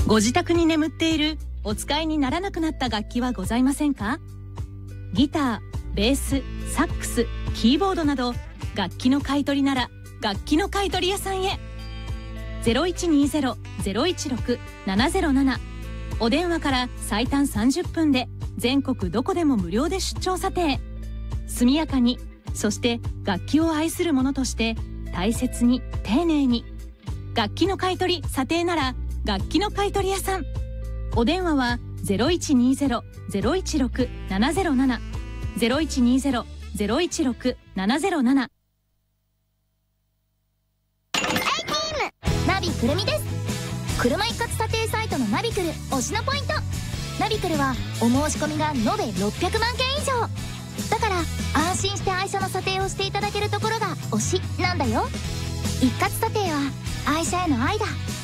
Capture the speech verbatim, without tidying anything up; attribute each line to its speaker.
Speaker 1: ご自宅に眠っているお使いにならなくなった楽器はございませんか？ギター、ベース、サックス、キーボードなど楽器の買い取りなら楽器の買い取り屋さんへ。 ゼロいちにゼロ ゼロいちろく ななゼロなな お電話から最短さんじゅっぷんで全国どこでも無料で出張査定。速やかに、そして楽器を愛する者として大切に丁寧に。楽器の買い取り査定なら楽器の買い取り屋さん。お電話は ゼロいちにゼロ ゼロいちろく ななゼロなな ゼロいちにゼロ ゼロいちろく ななゼロなな。
Speaker 2: ナビくるみです。車一括査定サイトのナビくる推しのポイント。ナビくるはお申し込みが延べろっぴゃくまんけん以上だから、安心して愛車の査定をしていただけるところが推しなんだよ。一括査定は愛車への愛だ。